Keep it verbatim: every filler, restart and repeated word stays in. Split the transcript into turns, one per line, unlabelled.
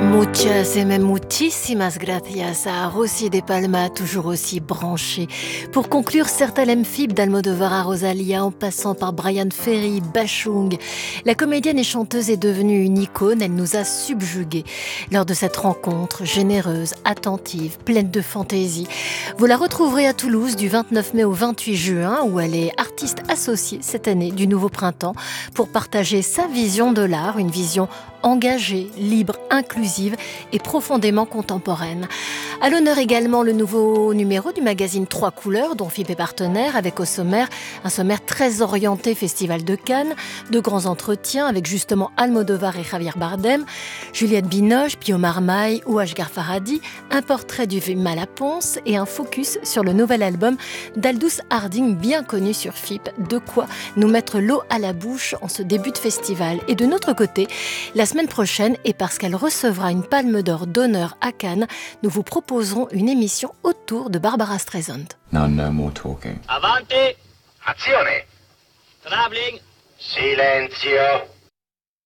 Muchas et même muchísimas gracias a Rosy de Palma, toujours aussi branché. Pour conclure, Certains Fib d'Almodovar à Rosalia, en passant par Brian Ferry, Bachung, la comédienne et chanteuse est devenue une icône, elle nous a subjugués. Lors de cette rencontre, généreuse, attentive, pleine de fantaisie, vous la retrouverez à Toulouse du vingt-neuf mai au vingt-huit juin, où elle est artiste associée cette année du Nouveau Printemps, pour partager sa vision de l'art, une vision engagée, libre, inclusive et profondément contemporaine. À l'honneur également le nouveau numéro du magazine Trois Couleurs, dont F I P est partenaire, avec au sommaire un sommaire très orienté Festival de Cannes, de grands entretiens avec justement Almodovar et Javier Bardem, Juliette Binoche, Pio Marmaille ou Ashghar Farhadi, un portrait du film Malaponce et un focus sur le nouvel album d'Aldous Harding, bien connu sur F I P. De quoi nous mettre l'eau à la bouche en ce début de festival. Et de notre côté, la semaine prochaine, et parce qu'elle recevra une palme d'or d'honneur à Cannes, nous vous proposerons une émission autour de Barbara Streisand.
Now no more talking.
Avanti!
Azione!
Traveling!
Silenzio!